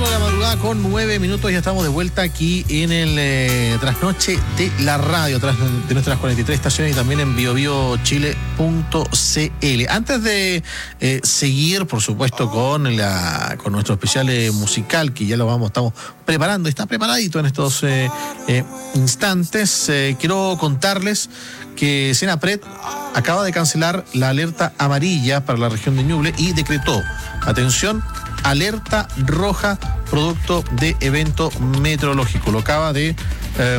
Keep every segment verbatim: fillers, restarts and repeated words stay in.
cuatro de la madrugada con nueve minutos, ya estamos de vuelta aquí en el eh, Trasnoche de la Radio, tras de nuestras cuarenta y tres estaciones y también en bio bio chile punto c l. Antes de eh, seguir, por supuesto, con la con nuestro especial eh, musical, que ya lo vamos, estamos preparando, está preparadito en estos eh, eh, instantes, eh, quiero contarles que Senapred acaba de cancelar la alerta amarilla para la región de Ñuble y decretó, atención, alerta roja producto de evento meteorológico. Lo acaba de eh,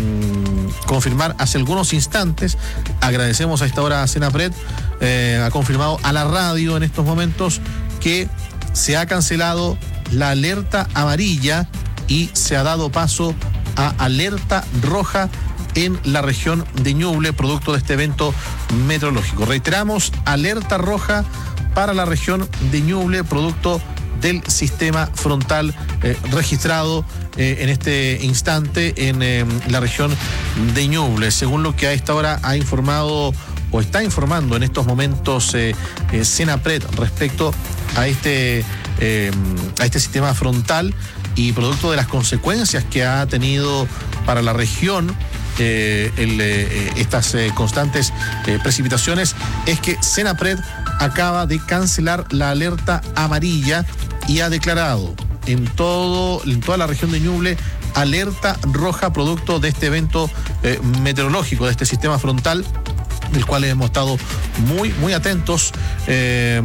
confirmar hace algunos instantes. Agradecemos a esta hora a Senapred, eh, ha confirmado a la radio en estos momentos que se ha cancelado la alerta amarilla y se ha dado paso a alerta roja en la región de Ñuble, producto de este evento meteorológico. Reiteramos, alerta roja para la región de Ñuble, producto del sistema frontal eh, registrado eh, en este instante en eh, la región de Ñuble. Según lo que a esta hora ha informado o está informando en estos momentos eh, eh, Senapred respecto a este, eh, a este sistema frontal y producto de las consecuencias que ha tenido para la región Eh, el, eh, estas eh, constantes eh, precipitaciones, es que Senapred acaba de cancelar la alerta amarilla y ha declarado en todo en toda la región de Ñuble alerta roja producto de este evento eh, meteorológico, de este sistema frontal, del cual hemos estado muy, muy atentos eh,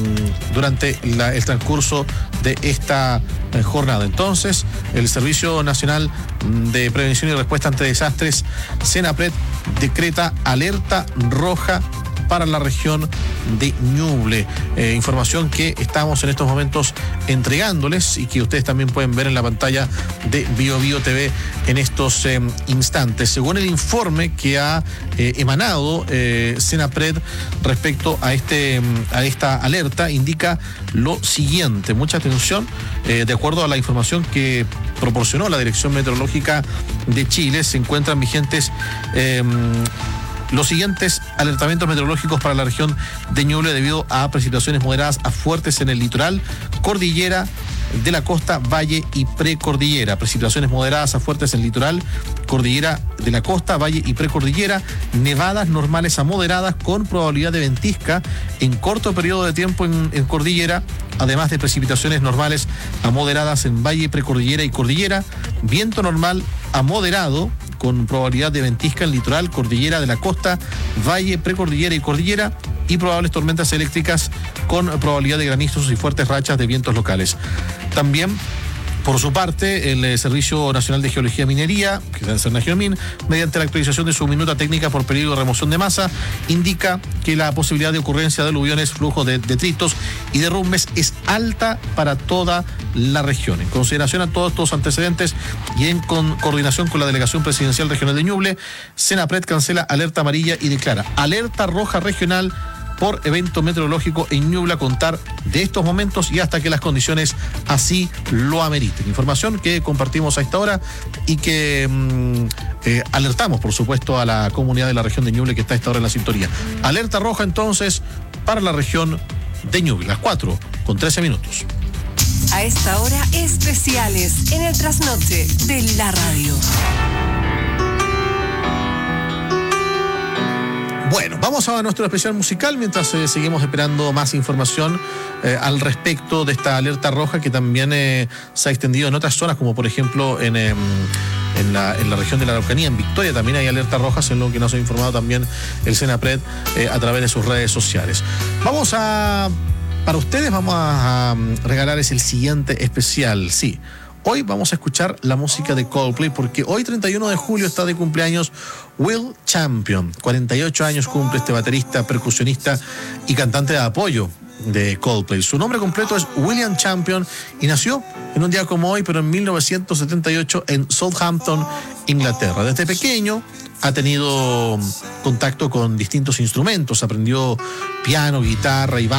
durante la, el transcurso de esta eh, jornada. Entonces, el Servicio Nacional de Prevención y Respuesta ante Desastres, Senapred, decreta alerta roja para la región de Ñuble. Eh, información que estamos en estos momentos entregándoles y que ustedes también pueden ver en la pantalla de Bio Bio T V en estos eh, instantes. Según el informe que ha eh, emanado eh, Senapred respecto a, este, a esta alerta, indica lo siguiente. Mucha atención, eh, de acuerdo a la información que proporcionó la Dirección Meteorológica de Chile, se encuentran vigentes eh, los siguientes alertamientos meteorológicos para la región de Ñuble debido a precipitaciones moderadas a fuertes en el litoral, cordillera de la costa, valle y precordillera. Precipitaciones moderadas a fuertes en el litoral, cordillera de la costa, valle y precordillera. Nevadas normales a moderadas con probabilidad de ventisca en corto periodo de tiempo en, en cordillera, además de precipitaciones normales a moderadas en valle, precordillera y cordillera. Viento normal a moderado con probabilidad de ventisca en litoral, cordillera de la costa, valle, precordillera y cordillera, y probables tormentas eléctricas con probabilidad de granizos y fuertes rachas de vientos locales. También, por su parte, el Servicio Nacional de Geología y Minería, que es el SERNAGEOMIN, mediante la actualización de su minuta técnica por peligro de remoción de masa, indica que la posibilidad de ocurrencia de aluviones, flujos de detritos y derrumbes es alta para toda la región. En consideración a todos estos antecedentes y en con, coordinación con la Delegación Presidencial Regional de Ñuble, Senapred cancela alerta amarilla y declara alerta roja regional por evento meteorológico en Ñuble a contar de estos momentos y hasta que las condiciones así lo ameriten. Información que compartimos a esta hora y que mmm, eh, alertamos, por supuesto, a la comunidad de la región de Ñuble que está a esta hora en la sintonía. Alerta roja, entonces, para la región de Ñuble, las cuatro con trece minutos. A esta hora, especiales en el Trasnoche de la Radio. Bueno, vamos a nuestro especial musical mientras eh, seguimos esperando más información eh, al respecto de esta alerta roja que también eh, se ha extendido en otras zonas, como por ejemplo en, eh, en, la, en la región de la Araucanía, en Victoria también hay alertas rojas, en lo que nos ha informado también el Senapred eh, a través de sus redes sociales. Vamos a, para ustedes vamos a, a regalarles el siguiente especial, sí. Hoy vamos a escuchar la música de Coldplay porque hoy, treinta y uno de julio, está de cumpleaños Will Champion. cuarenta y ocho años cumple este baterista, percusionista y cantante de apoyo de Coldplay. Su nombre completo es William Champion y nació en un día como hoy, pero en mil novecientos setenta y ocho en Southampton, Inglaterra. Desde pequeño ha tenido contacto con distintos instrumentos, aprendió piano, guitarra y